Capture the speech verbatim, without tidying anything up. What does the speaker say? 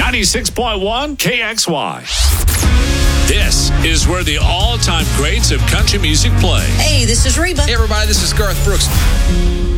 ninety-six point one K X Y. This is where the all-time greats of country music play. Hey, this is Reba. Hey, everybody, this is Garth Brooks.